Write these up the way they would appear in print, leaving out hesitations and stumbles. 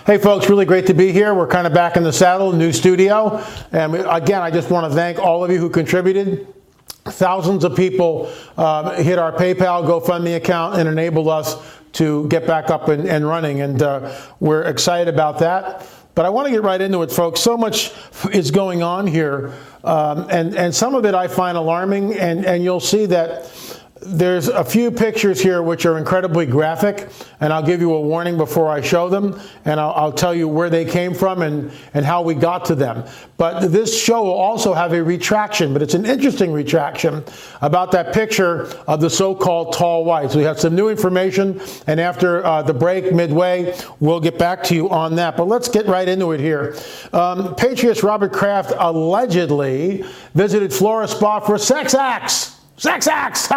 Hey folks, really great to be here. We're kind of back in the saddle, new studio. And again, I just want to thank all of you who contributed. Thousands of people hit our PayPal, GoFundMe account and enabled us to get back up and running. And we're excited about that. But I want to get right into it, folks. So much is going on here. And some of it I find alarming. And you'll see that there's a few pictures here which are incredibly graphic, and I'll give you a warning before I show them, and I'll tell you where they came from and how we got to them. But this show will also have a retraction, but it's an interesting retraction about that picture of the so-called tall whites. We have some new information, and after the break midway, we'll get back to you on that. But let's get right into it here. Patriots Robert Kraft allegedly visited Flora Spa for sex acts. Sex acts!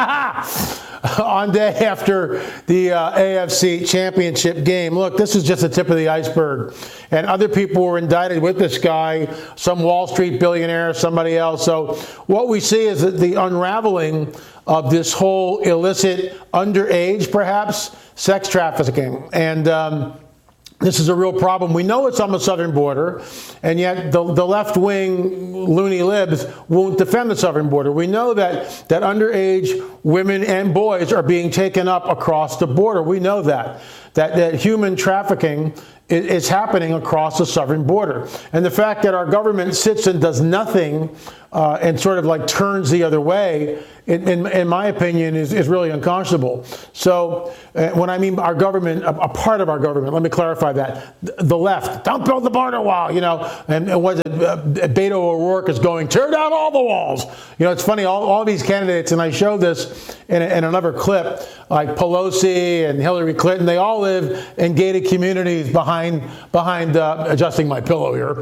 On day after the AFC Championship game. Look, this is just the tip of the iceberg. And other people were indicted with this guy, some Wall Street billionaire, somebody else. So what we see is that the unraveling of this whole illicit, underage, perhaps, sex trafficking. And this is a real problem. We know it's on the southern border, and yet the left-wing loony libs won't defend the southern border. We know that underage women and boys are being taken up across the border. We know that human trafficking is happening across the southern border. And the fact that our government sits and does nothing and sort of like turns the other way, in my opinion, is really unconscionable. So when I mean our government, a part of our government, let me clarify that. The left, don't build the border wall, and what Beto O'Rourke is going, tear down all the walls. It's funny, all these candidates, and I showed this in another clip, like Pelosi and Hillary Clinton, they all live in gated communities behind adjusting my pillow here,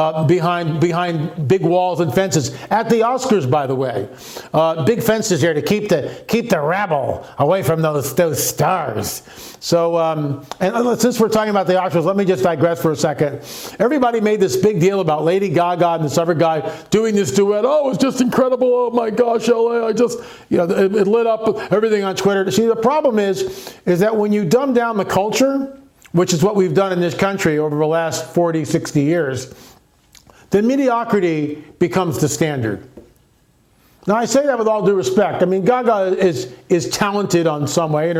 behind big walls and fences. At the Oscars, by the way, big fences here to keep the rabble away from those stars. So, and since we're talking about the Oscars, let me just digress for a second. Everybody made this big deal about Lady Gaga and this other guy doing this duet. Oh, it's just incredible. Oh my gosh, LA. It lit up everything on Twitter. See, the problem is that when you dumb down the culture, which is what we've done in this country over the last 40, 60 years, then mediocrity becomes the standard. Now, I say that with all due respect. I mean, Gaga is talented on some way, and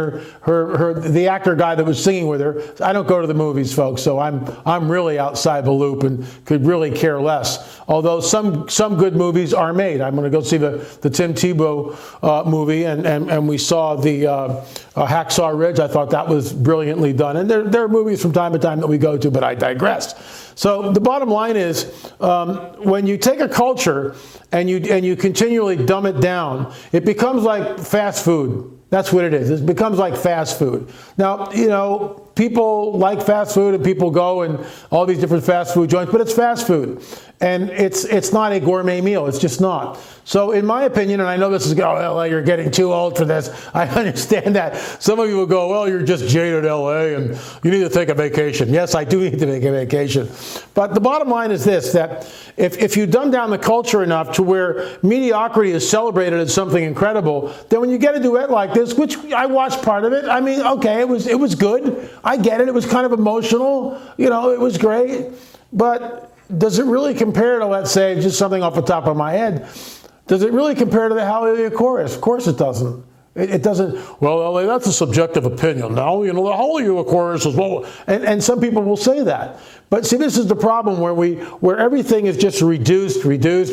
the actor guy that was singing with her. I don't go to the movies, folks, so I'm really outside the loop and could really care less. Although some good movies are made. I'm going to go see the Tim Tebow movie, and we saw the Hacksaw Ridge. I thought that was brilliantly done. And there are movies from time to time that we go to, but I digress. So the bottom line is, when you take a culture and you continually dumb it down, it becomes like fast food. That's what it is. It becomes like fast food. Now, people like fast food and people go and all these different fast food joints, but it's fast food. And it's not a gourmet meal. It's just not. So in my opinion, and I know this is, LA, you're getting too old for this. I understand that. Some of you will go, well, you're just jaded, LA, and you need to take a vacation. Yes, I do need to take a vacation. But the bottom line is this, that if you dumb down the culture enough to where mediocrity is celebrated as something incredible, then when you get a duet like this, which I watched part of it, I mean, okay, it was good. I get it. It was kind of emotional. It was great. But does it really compare to, let's say, just something off the top of my head, does it really compare to the Hallelujah Chorus? Of course it doesn't. It doesn't. Well, LA, that's a subjective opinion. Now, the Hallelujah Chorus is, well, and some people will say that. But see, this is the problem where everything is just reduced,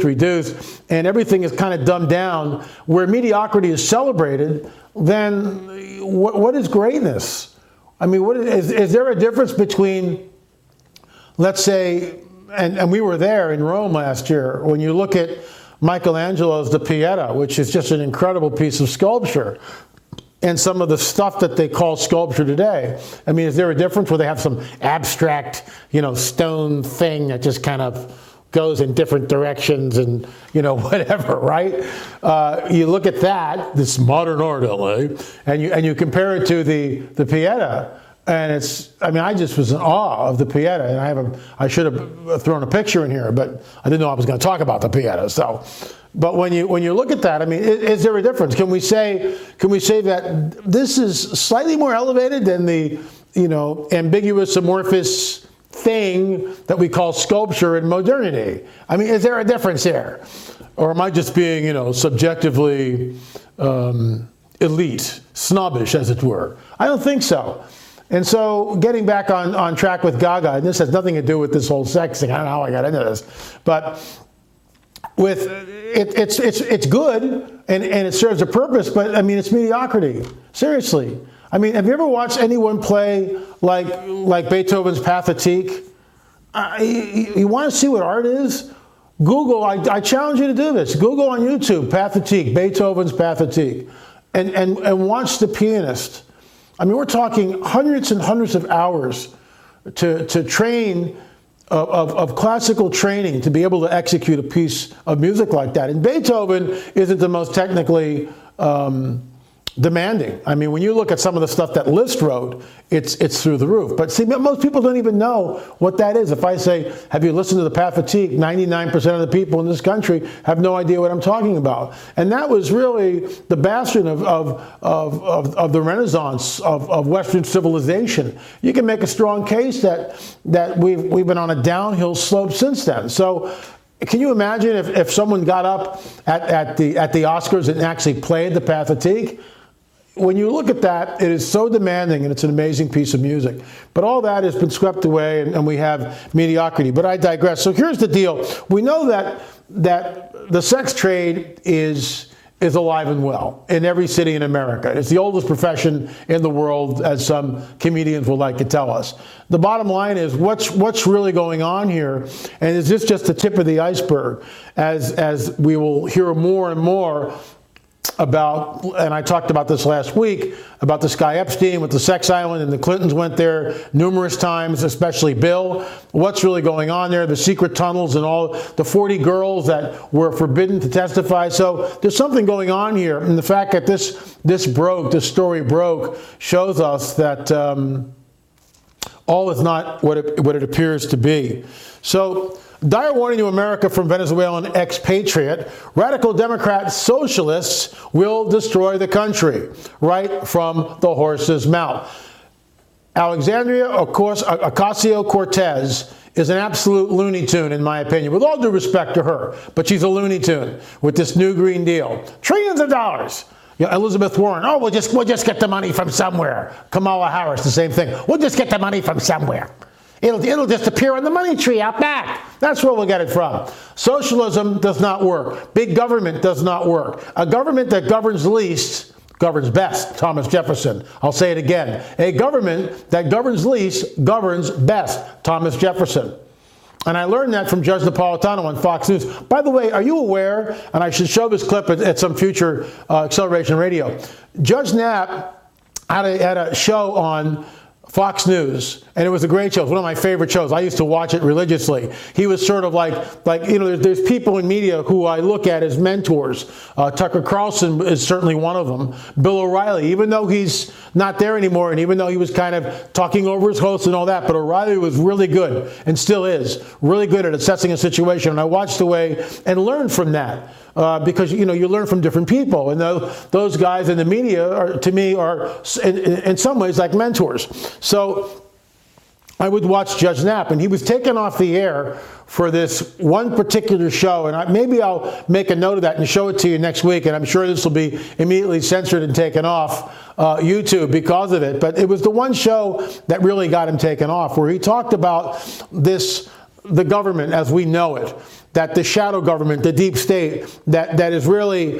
and everything is kind of dumbed down. Where mediocrity is celebrated, then what is greatness? I mean, is there a difference between, let's say, and we were there in Rome last year, when you look at Michelangelo's The Pieta, which is just an incredible piece of sculpture, and some of the stuff that they call sculpture today. I mean, is there a difference where they have some abstract, stone thing that just kind of goes in different directions and, whatever, right? You look at that, this modern art, LA, and you compare it to the Pieta. And I just was in awe of the Pieta, and I should have thrown a picture in here, but I didn't know I was going to talk about the Pieta. So, but when you look at that, I mean, is there a difference? Can we say that this is slightly more elevated than the ambiguous, amorphous thing that we call sculpture in modernity. I mean, is there a difference here? Or am I just being, subjectively elite, snobbish, as it were? I don't think so. And so getting back on track with Gaga, and this has nothing to do with this whole sex thing. I don't know how I got into this. But it's good and it serves a purpose, but I mean, it's mediocrity. Seriously. I mean, have you ever watched anyone play like Beethoven's Pathétique? You want to see what art is? Google, I challenge you to do this. Google on YouTube, Pathétique, Beethoven's Pathétique, and watch the pianist. I mean, we're talking hundreds and hundreds of hours to train of classical training to be able to execute a piece of music like that. And Beethoven isn't the most technically demanding. I mean, when you look at some of the stuff that Liszt wrote, it's through the roof. But see, most people don't even know what that is. If I say, have you listened to the Pathétique? 99% of the people in this country have no idea what I'm talking about. And that was really the bastion of the Renaissance of Western civilization. You can make a strong case that we've been on a downhill slope since then. So can you imagine if someone got up at the Oscars and actually played the Pathétique? When you look at that, it is so demanding, and it's an amazing piece of music. But all that has been swept away, and we have mediocrity. But I digress. So here's the deal. We know that the sex trade is alive and well in every city in America. It's the oldest profession in the world, as some comedians would like to tell us. The bottom line is, what's really going on here? And is this just the tip of the iceberg? As we will hear more and more about, and I talked about this last week, about this guy Epstein with the sex island, and the Clintons went there numerous times, especially Bill. What's really going on there? The secret tunnels and all the 40 girls that were forbidden to testify. So there's something going on here. And the fact that this story broke, shows us that all is not what it appears to be. So, dire warning to America from Venezuelan expatriate. Radical Democrat socialists will destroy the country. Right from the horse's mouth. Alexandria Ocasio-Cortez is an absolute Looney Tune, in my opinion, with all due respect to her. But she's a Looney Tune with this new Green Deal. Trillions of dollars. Elizabeth Warren, we'll just get the money from somewhere. Kamala Harris, the same thing. We'll just get the money from somewhere. It'll just appear on the money tree out back. That's where we'll get it from. Socialism does not work. Big government does not work. A government that governs least governs best. Thomas Jefferson. I'll say it again. A government that governs least governs best. Thomas Jefferson. And I learned that from Judge Napolitano on Fox News. By the way, are you aware, and I should show this clip at some future Acceleration Radio, Judge Knapp had a show on Fox News, and it was a great show. It was one of my favorite shows. I used to watch it religiously. He was sort of like there's people in media who I look at as mentors. Tucker Carlson is certainly one of them. Bill O'Reilly, even though he's not there anymore, and even though he was kind of talking over his hosts and all that, but O'Reilly was really good, and still is, really good at assessing a situation. And I watched away and learned from that. Because, you learn from different people. And those guys in the media, to me, are in some ways like mentors. So I would watch Judge Knapp, and he was taken off the air for this one particular show. And maybe I'll make a note of that and show it to you next week. And I'm sure this will be immediately censored and taken off YouTube because of it. But it was the one show that really got him taken off, where he talked about the government as we know it. That the shadow government, the deep state, that is really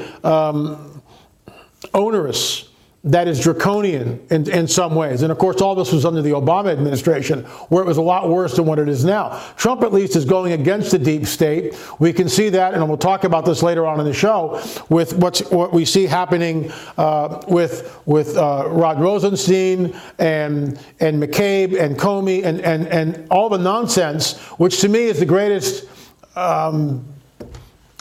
onerous, that is draconian in some ways. And of course, all this was under the Obama administration, where it was a lot worse than what it is now. Trump, at least, is going against the deep state. We can see that, and we'll talk about this later on in the show, with what we see happening with Rod Rosenstein and McCabe and Comey and all the nonsense, which to me is the greatest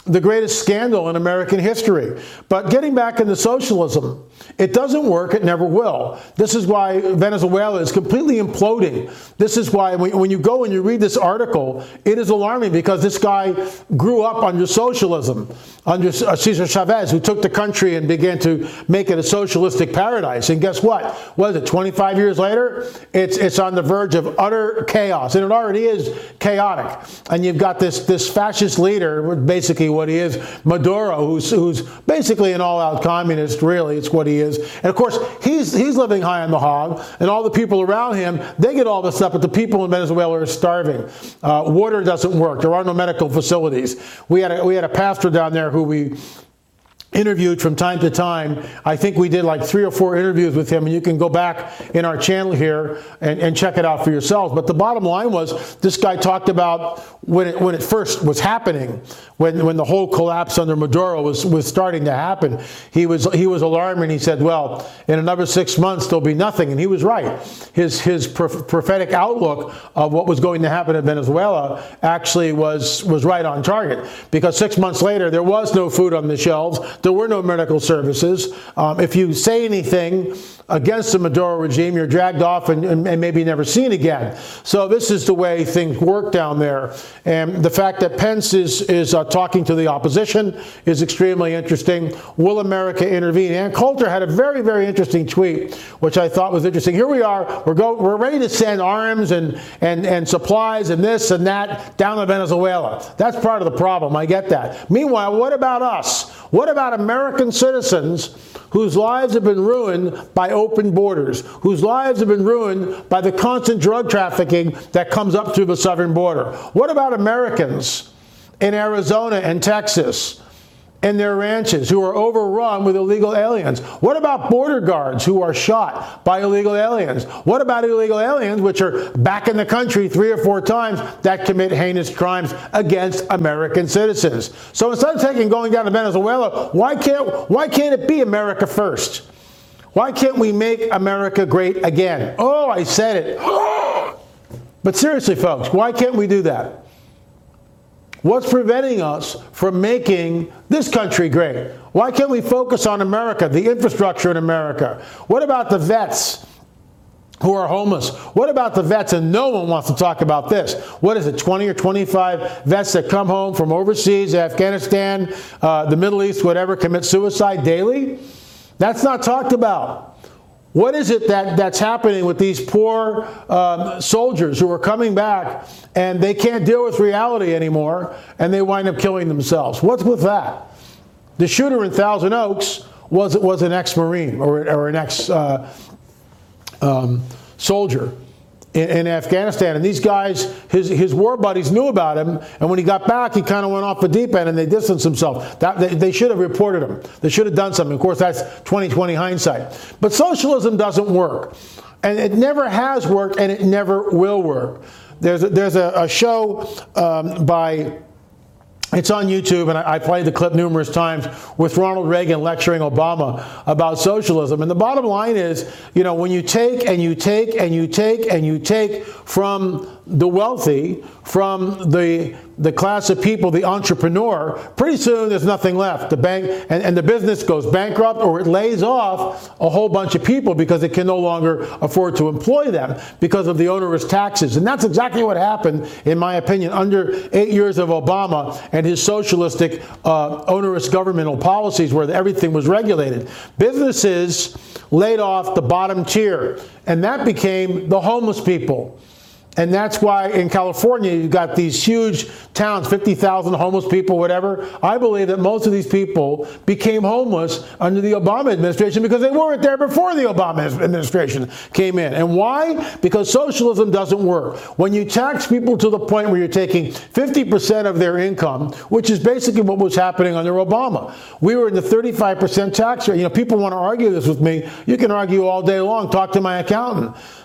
the greatest scandal in American history. But getting back into socialism, it doesn't work. It never will. This is why Venezuela is completely imploding. This is why when you go and you read this article, it is alarming, because this guy grew up under socialism, under Cesar Chavez, who took the country and began to make it a socialistic paradise. And guess what? What is it, 25 years later? It's on the verge of utter chaos. And it already is chaotic. And you've got this fascist leader, basically what he is, Maduro, who's basically an all-out communist, really. It's what he is. And of course, he's living high on the hog, and all the people around him, they get all this stuff, but the people in Venezuela are starving. Water doesn't work. There are no medical facilities. We had a pastor down there who we interviewed from time to time. I think we did like 3 or 4 interviews with him, and you can go back in our channel here and check it out for yourselves. But the bottom line was, this guy talked about when it first was happening, when the whole collapse under Maduro was starting to happen. He was alarmed, and he said, well, in another 6 months there'll be nothing. And he was right. His prophetic outlook of what was going to happen in Venezuela actually was right on target, because 6 months later there was no food on the shelves. There were no medical services. If you say anything against the Maduro regime, you're dragged off and maybe never seen again. So this is the way things work down there. And the fact that Pence is talking to the opposition is extremely interesting. Will America intervene? Ann Coulter had a very, very interesting tweet, which I thought was interesting. Here we are. We're ready to send arms and supplies and this and that down to Venezuela. That's part of the problem. I get that. Meanwhile, what about us? What about American citizens whose lives have been ruined by open borders, whose lives have been ruined by the constant drug trafficking that comes up through the southern border? What about Americans in Arizona and Texas and their ranches who are overrun with illegal aliens? What about border guards who are shot by illegal aliens? What about illegal aliens which are back in the country 3 or 4 times that commit heinous crimes against American citizens? So instead of going down to Venezuela, why can't it be America first? Why can't we make America great again? Oh, I said it. But seriously, folks, why can't we do that? What's preventing us from making this country great? Why can't we focus on America, the infrastructure in America? What about the vets who are homeless? What about the vets? And no one wants to talk about this. What is it, 20 or 25 vets that come home from overseas, Afghanistan, the Middle East, whatever, commit suicide daily? That's not talked about. What is it that's happening with these poor soldiers who are coming back and they can't deal with reality anymore and they wind up killing themselves? What's with that? The shooter in Thousand Oaks was an ex-Marine or an ex-soldier in Afghanistan. And these guys, his war buddies knew about him, and when he got back, he kind of went off the deep end and they distanced themselves. They should have reported him. They should have done something. Of course, that's 20/20 hindsight. But socialism doesn't work. And it never has worked, and it never will work. There's a show by... It's on YouTube, and I played the clip numerous times with Ronald Reagan lecturing Obama about socialism. And the bottom line is, when you take and you take and you take and you take from the wealthy, from the class of people, the entrepreneur, pretty soon there's nothing left. The bank and the business goes bankrupt, or it lays off a whole bunch of people because it can no longer afford to employ them because of the onerous taxes. And that's exactly what happened, in my opinion, under 8 years of Obama and his socialistic onerous governmental policies where everything was regulated. Businesses laid off the bottom tier, and that became the homeless people. And that's why in California, you've got these huge towns, 50,000 homeless people, whatever. I believe that most of these people became homeless under the Obama administration because they weren't there before the Obama administration came in. And why? Because socialism doesn't work. When you tax people to the point where you're taking 50% of their income, which is basically what was happening under Obama. We were in the 35% tax rate. People want to argue this with me. You can argue all day long. Talk to my accountant.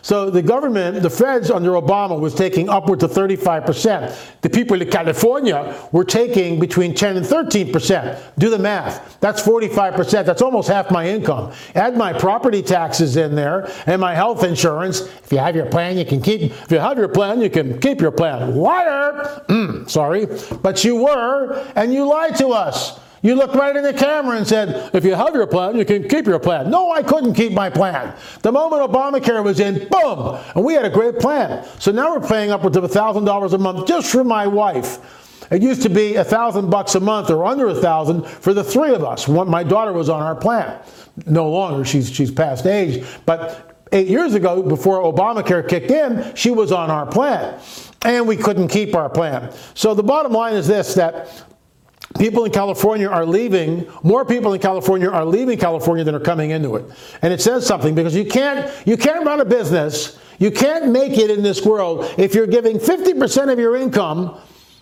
So the government, the feds under Obama was taking upwards of 35%. The people in California were taking between 10 and 13%. Do the math. That's 45%. That's almost half my income. Add my property taxes in there and my health insurance. If you have your plan, you can keep. If you have your plan, you can keep your plan. Liar! Sorry. But you were, and you lied to us. You looked right in the camera and said, if you have your plan, you can keep your plan. No, I couldn't keep my plan. The moment Obamacare was in, boom, and we had a great plan. So now we're paying upwards of $1,000 a month just for my wife. It used to be $1,000 a month or under $1,000 for the three of us. My daughter was on our plan. No longer, she's past age. But 8 years ago, before Obamacare kicked in, she was on our plan. And we couldn't keep our plan. So the bottom line is this, that people in California are leaving, more people in California are leaving California than are coming into it. And it says something, because you can't run a business, you can't make it in this world if you're giving 50% of your income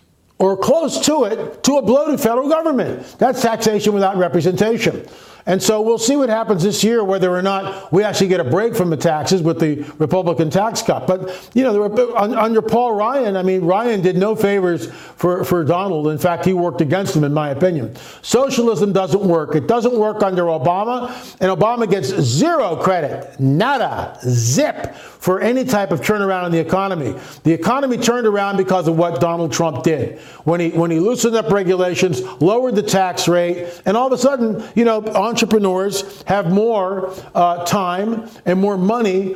or close to it to a bloated federal government. That's taxation without representation. And so we'll see what happens this year, whether or not we actually get a break from the taxes with the Republican tax cut. But, you know, under Paul Ryan, I mean, Ryan did no favors for Donald. In fact, he worked against him, in my opinion. Socialism doesn't work. It doesn't work under Obama, and Obama gets zero credit, nada, zip, for any type of turnaround in the economy. The economy turned around because of what Donald Trump did. When he loosened up regulations, lowered the tax rate, and all of a sudden, you know, entrepreneurs have more time and more money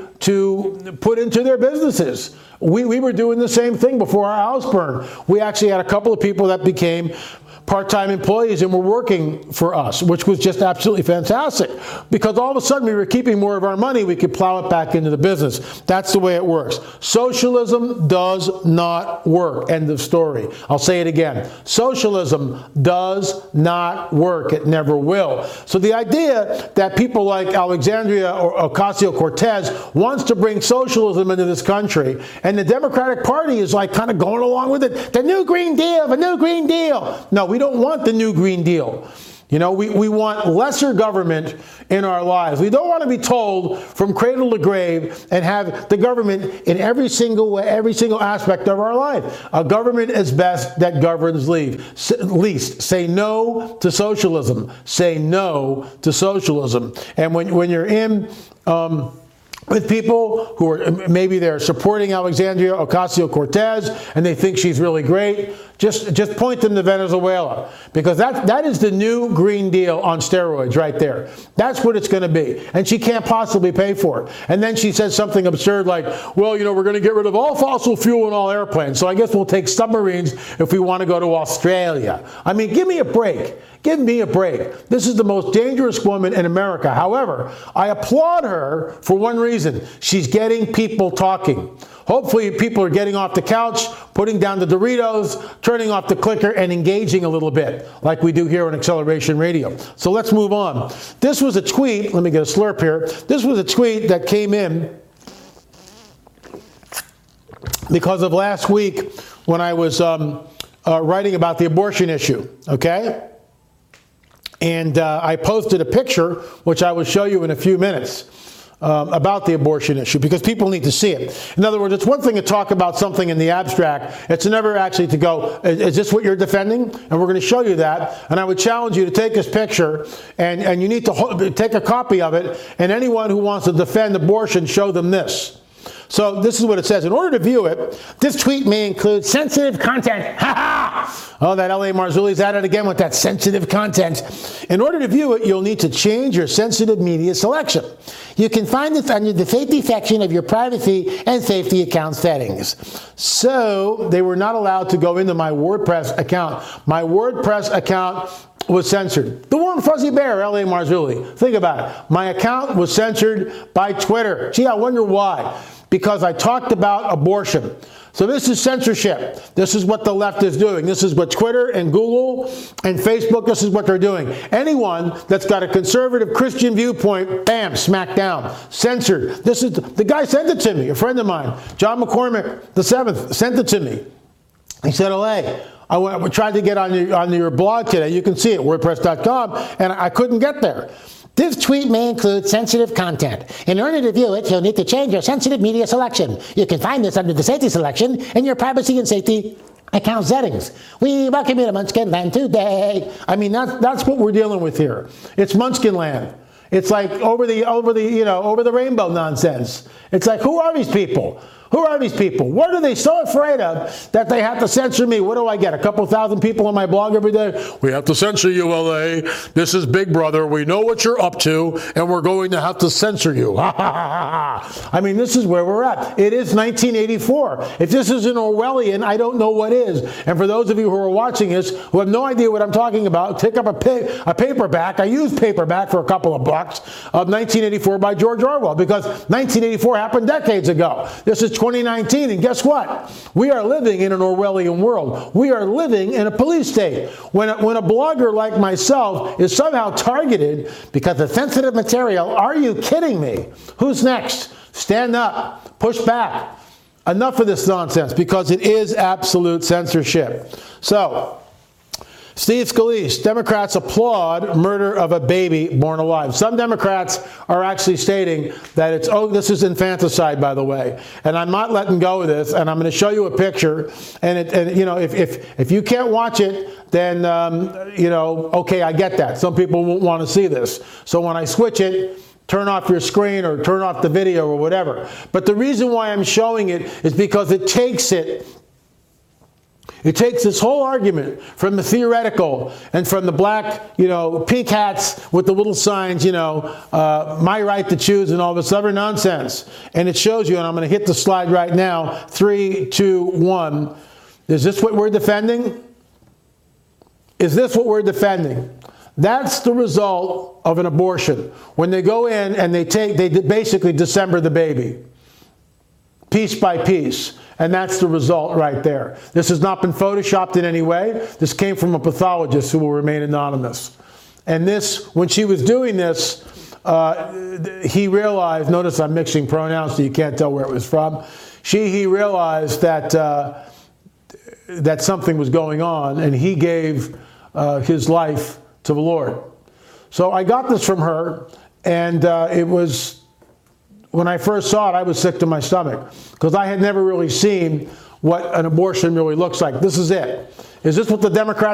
to put into their businesses. We were doing the same thing before our house burned. We actually had a couple of people that became part-time employees and were working for us, which was just absolutely fantastic, because all of a sudden we were keeping more of our money. We could plow it back into the business. That's the way it works. Socialism does not work. End of story. I'll say it again. Socialism does not work. It never will. So the idea that people like Alexandria Ocasio-Cortez wants to bring socialism into this country, and the Democratic Party is like kind of going along with it, the new Green Deal, the new Green Deal. No, we don't want the new Green Deal. You know, we want lesser government in our lives. We don't want to be told from cradle to grave and have the government in every single way, every single aspect of our life. A government is best that governs least. Say no to socialism. Say no to socialism. And when you're in with people who are, maybe they're supporting Alexandria Ocasio-Cortez and they think she's really great, just point them to Venezuela, because that is the new Green Deal on steroids right there. That's what it's going to be. And she can't possibly pay for it. And then she says something absurd like, well, you know, we're going to get rid of all fossil fuel and all airplanes, so I guess we'll take submarines if we want to go to Australia. I mean, give me a break. Give me a break. This is the most dangerous woman in America. However, I applaud her for one reason. She's getting people talking. Hopefully people are getting off the couch, putting down the Doritos, turning off the clicker, and engaging a little bit, like we do here on Acceleration Radio. So let's move on. This was a tweet. Let me get a slurp here. This was a tweet that came in because of last week when I was writing about the abortion issue, okay? And I posted a picture, which I will show you in a few minutes, about the abortion issue, because people need to see it. In other words, it's one thing to talk about something in the abstract. It's never actually to go, is this what you're defending? And we're going to show you that. And I would challenge you to take this picture, and you need to take a copy of it. And anyone who wants to defend abortion, show them this. So this is what it says. In order to view it, this tweet may include sensitive content. Ha ha! Oh, that L.A. Marzulli's at it again with that sensitive content. In order to view it, you'll need to change your sensitive media selection. You can find it under the safety section of your privacy and safety account settings. So they were not allowed to go into my WordPress account. My WordPress account was censored. The warm fuzzy bear, L.A. Marzulli. Think about it. My account was censored by Twitter. Gee, I wonder why. Because I talked about abortion. So this is censorship. This is what the left is doing. This is what Twitter and Google and Facebook, this is what they're doing. Anyone that's got a conservative Christian viewpoint, bam, smack down. Censored. This is, the guy sent it to me, a friend of mine, John McCormick the 7th, sent it to me. He said, L.A., I tried to get on your blog today. You can see it, WordPress.com, and I couldn't get there. This tweet may include sensitive content. In order to view it, you'll need to change your sensitive media selection. You can find this under the safety selection in your privacy and safety account settings. We welcome you to Munchkin Land today. I mean, that's what we're dealing with here. It's Munchkin Land. It's like over the rainbow nonsense. It's like, who are these people? Who are these people? What are they so afraid of that they have to censor me? What do I get? A couple thousand people on my blog every day? We have to censor you, LA. This is Big Brother. We know what you're up to, and we're going to have to censor you. I mean, this is where we're at. It is 1984. If this isn't Orwellian, I don't know what is. And for those of you who are watching this who have no idea what I'm talking about, pick up a paperback. I used paperback for a couple of bucks of 1984 by George Orwell, because 1984 happened decades ago. This is 2019, and guess what? We are living in an Orwellian world. We are living in a police state. When a blogger like myself is somehow targeted because of sensitive material, are you kidding me? Who's next? Stand up. Push back. Enough of this nonsense, because it is absolute censorship. So, Steve Scalise, Democrats applaud murder of a baby born alive. Some Democrats are actually stating that this is infanticide, by the way. And I'm not letting go of this, and I'm going to show you a picture. And if you can't watch it, then, okay, I get that. Some people won't want to see this. So when I switch it, turn off your screen or turn off the video or whatever. But the reason why I'm showing it is because it takes this whole argument from the theoretical and from the black, pink hats with the little signs, my right to choose and all this other nonsense. And it shows you, and I'm going to hit the slide right now, 3, 2, 1. Is this what we're defending? Is this what we're defending? That's the result of an abortion. When they go in and they basically dismember the baby, piece by piece. And that's the result right there. This has not been photoshopped in any way. This came from a pathologist who will remain anonymous. And when she was doing this, he realized, notice I'm mixing pronouns so you can't tell where it was from. He realized that something was going on, and he gave his life to the Lord. So I got this from her, and when I first saw it, I was sick to my stomach, because I had never really seen what an abortion really looks like. This is it. Is this what the Democrats